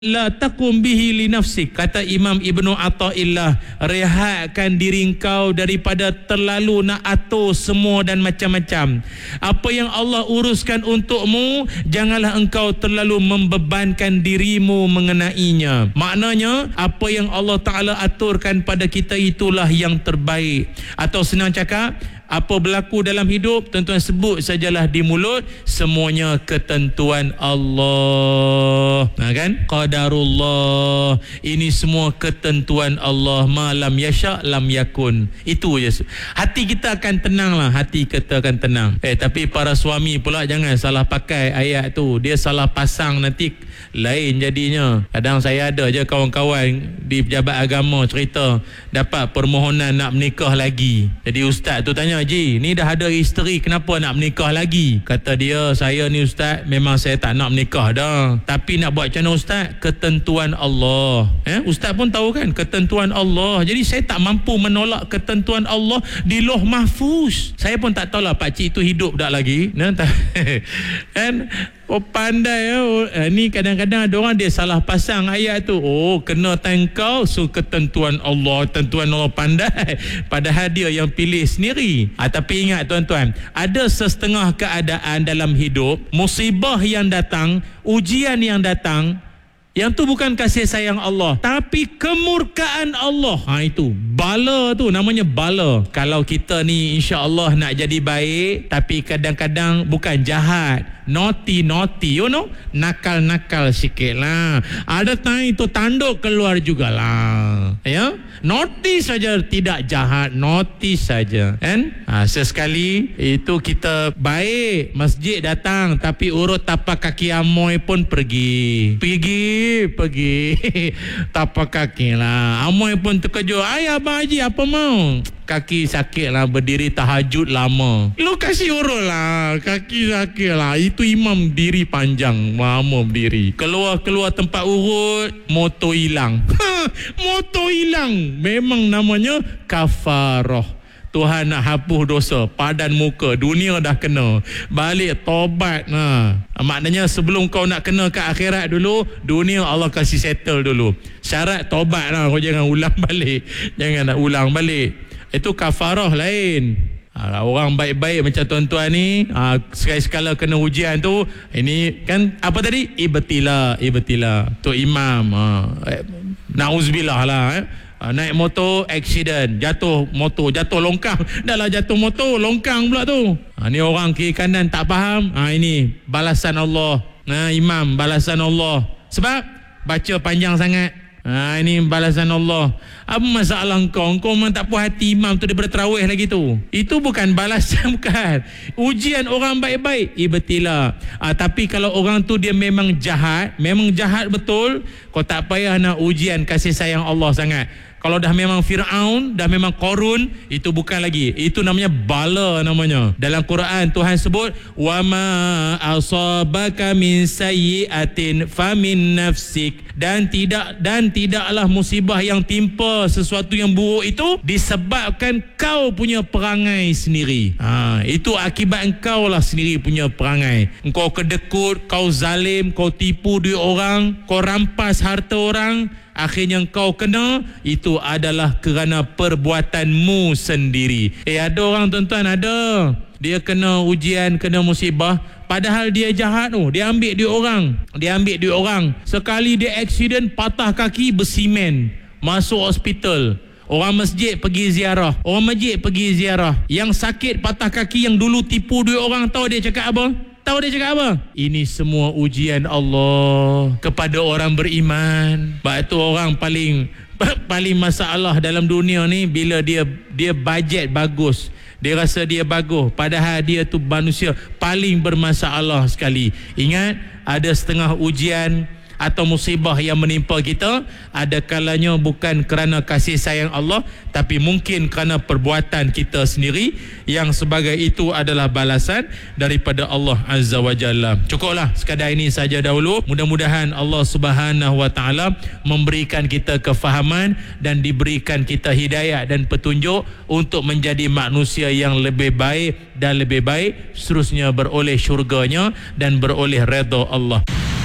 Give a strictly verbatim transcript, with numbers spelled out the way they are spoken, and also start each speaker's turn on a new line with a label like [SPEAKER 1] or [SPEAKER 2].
[SPEAKER 1] La takum bihi li nafsik, kata Imam Ibnu Athaillah, rehatkan diri kau daripada terlalu nak atur semua dan macam-macam. Apa yang Allah uruskan untukmu, janganlah engkau terlalu membebankan dirimu mengenainya. Maknanya apa yang Allah Ta'ala aturkan pada kita itulah yang terbaik. Atau senang cakap, apa berlaku dalam hidup, tuan-tuan sebut sajalah di mulut, semuanya ketentuan Allah. Nah kan? Qadarullah. Ini semua ketentuan Allah. Ma lam yasha' lam yakun. Itu je. Hati kita akan tenang lah. Hati kita akan tenang. Eh, tapi para suami pula jangan salah pakai ayat tu. Dia salah pasang, nanti lain jadinya. Kadang saya ada je kawan-kawan di pejabat agama cerita dapat permohonan nak menikah lagi. Jadi ustaz tu tanya, Ji, ni dah ada isteri, kenapa nak menikah lagi? Kata dia, saya ni ustaz, memang saya tak nak menikah dah, tapi nak buat macam mana ustaz? Ketentuan Allah. Eh, ustaz pun tahu kan, ketentuan Allah. Jadi saya tak mampu menolak ketentuan Allah di Lauh Mahfuz. Saya pun tak tahulah pakcik itu hidup tak lagi. Kan? Oh, pandai oh. Eh, ni kadang-kadang ada orang dia salah pasang ayat tu. Oh, kena tangkau, so ketentuan Allah, tentuan Allah, pandai. Padahal dia yang pilih sendiri. Ah, tapi ingat tuan-tuan, ada setengah keadaan dalam hidup, musibah yang datang, ujian yang datang, yang tu bukan kasih sayang Allah, tapi kemurkaan Allah. Ha, itu bala tu, namanya bala. Kalau kita ni insya-Allah nak jadi baik, tapi kadang-kadang bukan jahat, naughty naughty, you know, nakal-nakal sikit lah. Ada time itu tanduk keluar jugalah. Ya, naughty saja, tidak jahat, naughty saja. Kan? Ha, sesekali itu kita baik, masjid datang, tapi urut tapak kaki amoy pun pergi. Pergi pergi tapak kaki lah. Amoy pun terkejut, ayah abang haji apa mau? Kaki sakit lah, berdiri tahajud lama. Lu kasih urut lah, kaki sakit lah. Itu imam diri panjang, lama berdiri. Keluar-keluar tempat urut, motor hilang. Motor hilang. Memang namanya kafarah. Tuhan nak hapus dosa, padan muka, dunia dah kena, balik tobat. Nah, maknanya sebelum kau nak kena ke akhirat dulu, dunia Allah kasih settle dulu. Syarat tobat lah, kau jangan ulang balik. Jangan nak ulang balik. Itu kafarah lain. Ha, orang baik-baik macam tuan-tuan ni, ha, sekali-sekala kena ujian tu, ini kan apa tadi? Ibtila, ibtila. Tu imam. Ha, eh, na'uzubillah lah. Eh. Naik motor, accident, jatuh motor, jatuh longkang. Dah lah jatuh motor, longkang pula tu. Ha, ni orang kiri kanan tak faham. Ha, ini balasan Allah. Nah, imam, balasan Allah. Sebab baca panjang sangat. Ha, ini balasan Allah. Apa masalah kau? Kau memang tak puas hati imam tu daripada tarawih lagi tu. Itu bukan balasan, bukan. Ujian orang baik-baik, ibtila. Ha, tapi kalau orang tu dia memang jahat, memang jahat betul, kau tak payah nak ujian kasih sayang Allah sangat. Kalau dah memang Fir'aun, dah memang Qarun, itu bukan lagi. Itu namanya bala namanya. Dalam Quran Tuhan sebut, wa ma asabaka min sayyi'atin famin nafsik, dan tidak dan tidaklah musibah yang timpa sesuatu yang buruk itu disebabkan kau punya perangai sendiri. Ha, itu akibat engkau lah sendiri punya perangai. Engkau kedekut, kau zalim, kau tipu duit orang, kau rampas harta orang, akhirnya kau kena, itu adalah kerana perbuatanmu sendiri. Eh, ada orang tuan-tuan, ada dia kena ujian, kena musibah, padahal dia jahat tu, dia ambil duit orang, dia ambil duit orang. Sekali dia accident, patah kaki, bersimen, masuk hospital. Orang masjid pergi ziarah, orang masjid pergi ziarah. Yang sakit patah kaki, yang dulu tipu duit orang, tahu dia cakap apa? Tahu dia cakap apa? Ini semua ujian Allah kepada orang beriman. Sebab itu orang paling paling masalah dalam dunia ni bila dia dia bajet bagus, dia rasa dia bagus, padahal dia tu manusia paling bermasalah sekali. Ingat, ada setengah ujian atau musibah yang menimpa kita, ada kalanya bukan kerana kasih sayang Allah, tapi mungkin kerana perbuatan kita sendiri, yang sebagai itu adalah balasan daripada Allah Azza wa Jalla. Cukuplah sekadar ini saja dahulu. Mudah-mudahan Allah Subhanahu wa Ta'ala memberikan kita kefahaman dan diberikan kita hidayah dan petunjuk untuk menjadi manusia yang lebih baik dan lebih baik, seterusnya beroleh syurganya dan beroleh redha Allah.